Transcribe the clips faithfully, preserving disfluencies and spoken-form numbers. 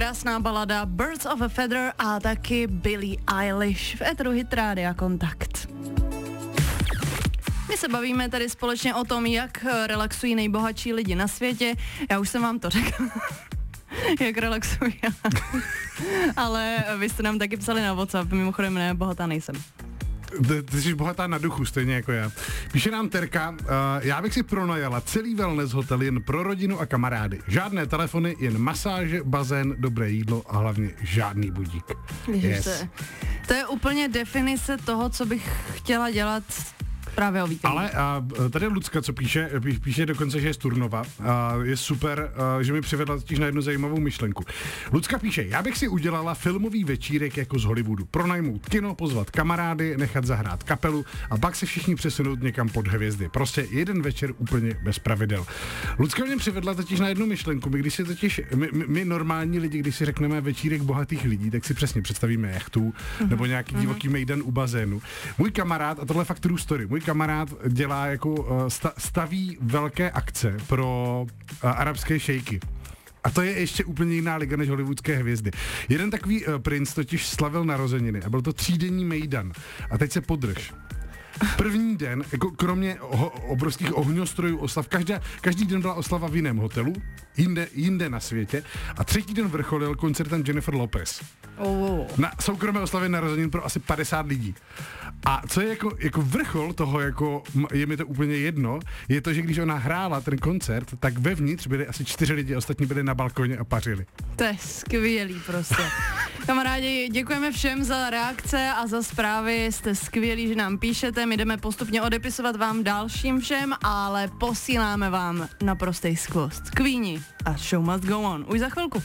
krásná balada Birds of a Feather a taky Billie Eilish v éteru Hit Rádia Kontakt. My se bavíme tady společně o tom, jak relaxují nejbohatší lidi na světě. Já už jsem vám to řekla. Jak relaxují. Ale vy jste nám taky psali na WhatsApp, mimochodem ne, bohatá nejsem. Ty, ty jsi bohatá na duchu, stejně jako já. Píše nám Terka, uh, já bych si pronajala celý wellness hotel jen pro rodinu a kamarády. Žádné telefony, jen masáže, bazén, dobré jídlo a hlavně žádný budík. Yes. To, je, to je úplně definice toho, co bych chtěla dělat právě o víkendu. Ale a, tady Lucka, co píše, pí, píše dokonce, že je z Turnova. A je super, a, že mi přivedla totiž na jednu zajímavou myšlenku. Lucka píše, já bych si udělala filmový večírek jako z Hollywoodu. Pronajmout kino, pozvat kamarády, nechat zahrát kapelu a pak se všichni přesunout někam pod hvězdy. Prostě jeden večer úplně bez pravidel. Lucka mě přivedla totiž na jednu myšlenku. My, když si totiž, my, my, my normální lidi, když si řekneme večírek bohatých lidí, tak si přesně představíme jachtu mm-hmm. nebo nějaký mm-hmm. divoký mejdan u bazénu. Můj kamarád, a tohle je fakt true story, můj kamarád dělá jako sta, staví velké akce pro uh, arabské šejky. A to je ještě úplně jiná liga než hollywoodské hvězdy. Jeden takový uh, princ totiž slavil narozeniny a byl to třídenní mejdan. A teď se podrž. První den, jako kromě ho, obrovských ohňostrojů oslav, každá, každý den byla oslava v jiném hotelu, jinde, jinde na světě a třetí den vrcholil koncertem Jennifer Lopez. Oh. Na soukromé oslavě narozenin pro asi padesát lidí. A co je jako, jako vrchol toho, jako je mi to úplně jedno, je to, že když ona hrála ten koncert, tak vevnitř byli asi čtyři lidi, ostatní byli na balkoně a pařili. To je skvělý prostě. Kamarádi, děkujeme všem za reakce a za zprávy, jste skvělí, že nám píšete, my jdeme postupně odepisovat vám dalším všem, ale posíláme vám naprostej skvost. Queeni a Show Must Go On. Už za chvilku.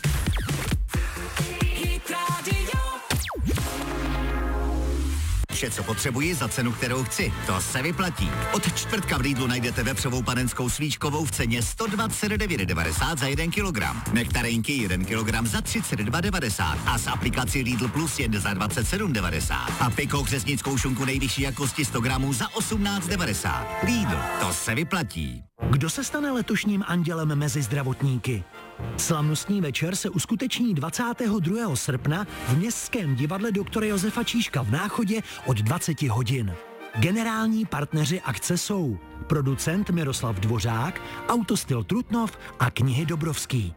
Vše, co potřebuji za cenu, kterou chci. To se vyplatí. Od čtvrtka v Lidlu najdete vepřovou panenskou svíčkovou v ceně sto dvacet devět devadesát za jeden kilogram. Nektarinky jeden kilogram za třicet dva devadesát a s aplikací Lidl Plus jen za dvacet sedm devadesát. A Piko křesnickou šunku nejvyšší jakosti sto gramů za osmnáct devadesát. Lidl, to se vyplatí. Kdo se stane letošním andělem mezi zdravotníky? Slavnostní večer se uskuteční dvacátého druhého srpna v Městském divadle doktora Josefa Číška v Náchodě od dvacet hodin. Generální partneři akce jsou producent Miroslav Dvořák, Autostyl Trutnov a knihy Dobrovský.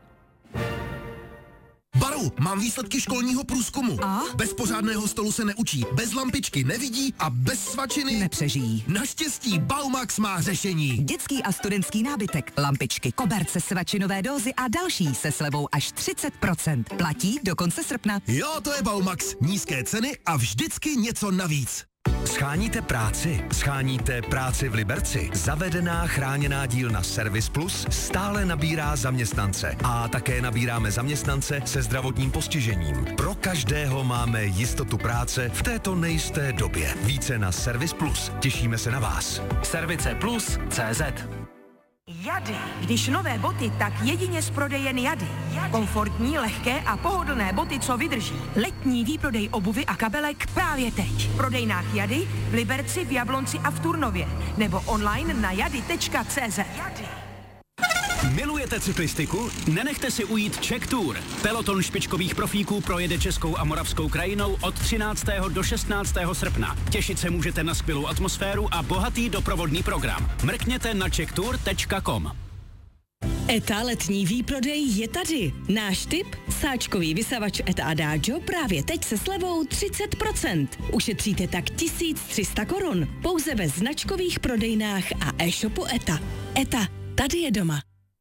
Baru, mám výsledky školního průzkumu. A? Bez pořádného stolu se neučí, bez lampičky nevidí a bez svačiny nepřežijí. Naštěstí Baumax má řešení. Dětský a studentský nábytek, lampičky, koberce, svačinové dózy a další se slevou až třicet procent. Platí do konce srpna. Jo, to je Baumax. Nízké ceny a vždycky něco navíc. Scháníte práci? Scháníte práci v Liberci? Zavedená chráněná dílna Service Plus stále nabírá zaměstnance. A také nabíráme zaměstnance se zdravotním postižením. Pro každého máme jistotu práce v této nejisté době. Více na Service Plus. Těšíme se na vás. Service Plus tečka cé zet. Jady. Když nové boty, tak jedině z prodejen Jady. Komfortní, lehké a pohodlné boty, co vydrží. Letní výprodej obuvy a kabelek právě teď. V prodejnách Jady, v Liberci, v Jablonci a v Turnově. Nebo online na jady tečka cé zet. Milujete cyklistiku? Nenechte si ujít Czech Tour. Peloton špičkových profíků projede Českou a Moravskou krajinou od třináctého do šestnáctého srpna. Těšit se můžete na skvělou atmosféru a bohatý doprovodný program. Mrkněte na czech tour tečka com. ETA letní výprodej je tady. Náš tip? Sáčkový vysavač ETA Adagio právě teď se slevou třicet procent. Ušetříte tak tisíc tři sta korun. Pouze ve značkových prodejnách a e-shopu ETA. ETA, tady je doma.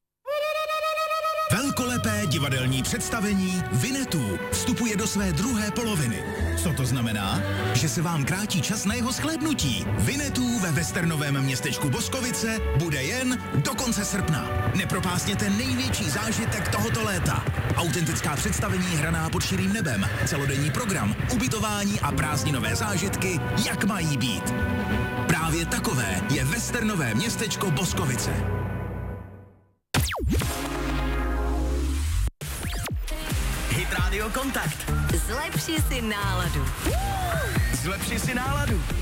Velkolepé divadelní představení Vinetů vstupuje do své druhé poloviny. Co to znamená? Že se vám krátí čas na jeho shlédnutí. Vinetů ve westernovém městečku Boskovice bude jen do konce srpna. Nepropásněte největší zážitek tohoto léta. Autentická představení hraná pod širým nebem, celodenní program, ubytování a prázdninové zážitky, jak mají být. Právě takové je westernové městečko Boskovice. Hit Radio Kontakt. Zlepši si náladu. Zlepši si náladu.